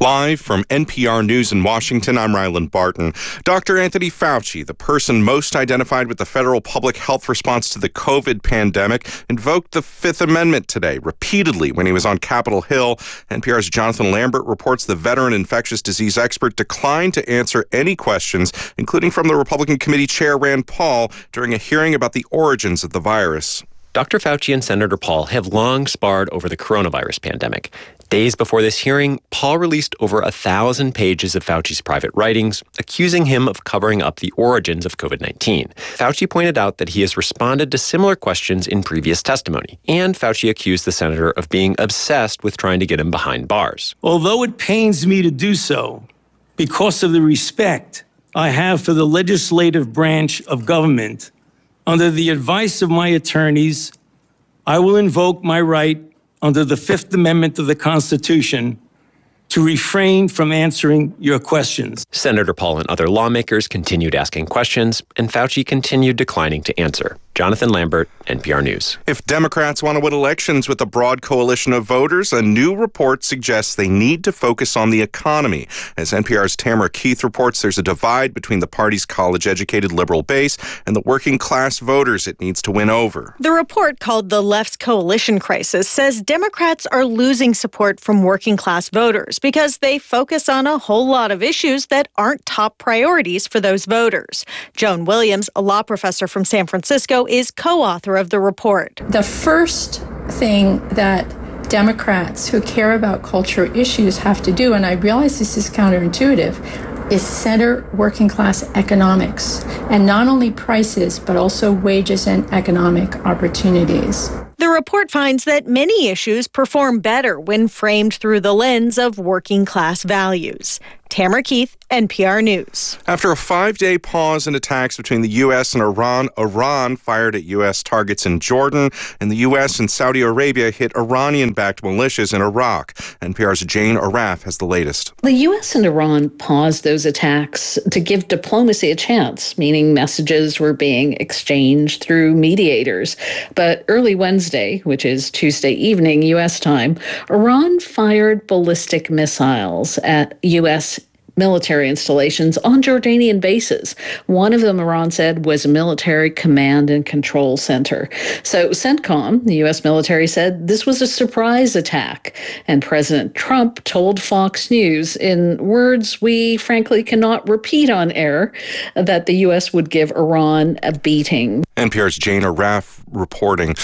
Live from NPR News in Washington, I'm Ryland Barton. Dr. Anthony Fauci, the person most identified with the federal public health response to the COVID pandemic, invoked the Fifth Amendment today, repeatedly when he was on Capitol Hill. NPR's Jonathan Lambert reports the veteran infectious disease expert declined to answer any questions, including from the Republican Committee Chair Rand Paul, during a hearing about the origins of the virus. Dr. Fauci and Senator Paul have long sparred over the coronavirus pandemic. Days before this hearing, Paul released over 1,000 pages of Fauci's private writings, accusing him of covering up the origins of COVID-19. Fauci pointed out that he has responded to similar questions in previous testimony, and Fauci accused the senator of being obsessed with trying to get him behind bars. Although it pains me to do so, because of the respect I have for the legislative branch of government, under the advice of my attorneys, I will invoke my right under the Fifth Amendment of the Constitution to refrain from answering your questions. Senator Paul and other lawmakers continued asking questions, and Fauci continued declining to answer. Jonathan Lambert, NPR News. If Democrats want to win elections with a broad coalition of voters, a new report suggests they need to focus on the economy. As NPR's Tamara Keith reports, there's a divide between the party's college-educated liberal base and the working-class voters it needs to win over. The report, called The Left's Coalition Crisis, says Democrats are losing support from working-class voters because they focus on a whole lot of issues that aren't top priorities for those voters. Joan Williams, a law professor from San Francisco, is co-author of the report. The first thing that Democrats who care about cultural issues have to do, and I realize this is counterintuitive, is center working class economics, and not only prices, but also wages and economic opportunities. The report finds that many issues perform better when framed through the lens of working class values. Tamara Keith, NPR News. After a 5-day pause in attacks between the U.S. and Iran fired at U.S. targets in Jordan, and the U.S. and Saudi Arabia hit Iranian-backed militias in Iraq. NPR's Jane Arraf has the latest. The U.S. and Iran paused those attacks to give diplomacy a chance, meaning messages were being exchanged through mediators. But early Wednesday, which is Tuesday evening U.S. time, Iran fired ballistic missiles at U.S. military installations on Jordanian bases. One of them, Iran said, was a military command and control center. So CENTCOM, the U.S. military, said this was a surprise attack. And President Trump told Fox News, in words we frankly cannot repeat on air, that the U.S. would give Iran a beating. NPR's Jane Arraf reporting.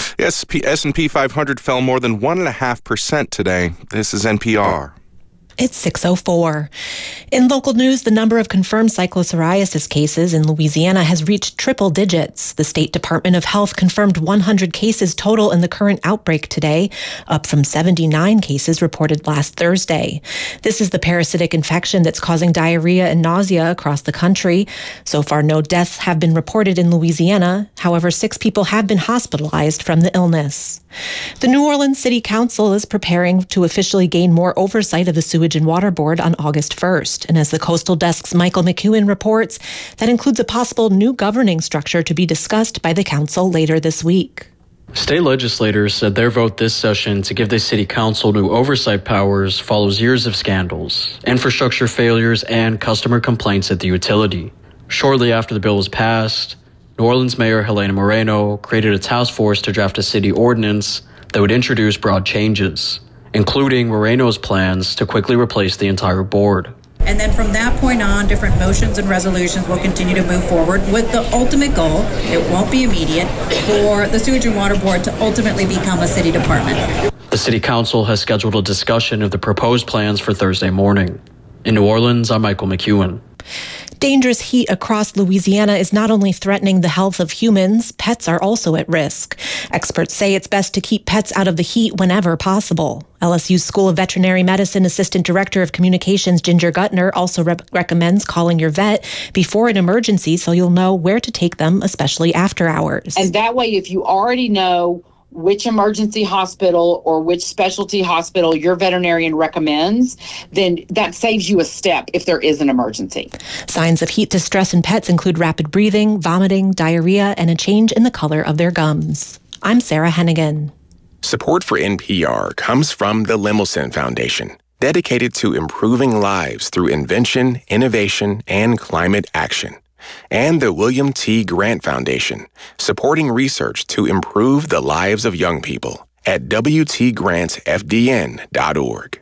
S&P 500 fell more than 1.5% today. This is NPR. It's 6:04. In local news, the number of confirmed cyclopsoriasis cases in Louisiana has reached triple digits. The State Department of Health confirmed 100 cases total in the current outbreak today, up from 79 cases reported last Thursday. This is the parasitic infection that's causing diarrhea and nausea across the country. So far, no deaths have been reported in Louisiana. However, 6 people have been hospitalized from the illness. The New Orleans City Council is preparing to officially gain more oversight of the Sewage and Water Board on August 1st. And as the Coastal Desk's Michael McEwen reports, that includes a possible new governing structure to be discussed by the council later this week. State legislators said their vote this session to give the city council new oversight powers follows years of scandals, infrastructure failures, and customer complaints at the utility. Shortly after the bill was passed, New Orleans Mayor Helena Moreno created a task force to draft a city ordinance that would introduce broad changes, including Moreno's plans to quickly replace the entire board. And then from that point on, different motions and resolutions will continue to move forward with the ultimate goal, it won't be immediate, for the Sewage and Water Board to ultimately become a city department. The city council has scheduled a discussion of the proposed plans for Thursday morning. In New Orleans, I'm Michael McEwen. Dangerous heat across Louisiana is not only threatening the health of humans, pets are also at risk. Experts say it's best to keep pets out of the heat whenever possible. LSU's School of Veterinary Medicine Assistant Director of Communications Ginger Gutner also recommends calling your vet before an emergency so you'll know where to take them, especially after hours. And that way, if you already know which emergency hospital or which specialty hospital your veterinarian recommends, then that saves you a step if there is an emergency. Signs of heat distress in pets include rapid breathing, vomiting, diarrhea, and a change in the color of their gums. I'm Sarah Hennigan. Support for NPR comes from the Lemelson Foundation. dedicated to improving lives through invention, innovation, and climate action. And the William T. Grant Foundation, supporting research to improve the lives of young people at WTGrantFDN.org.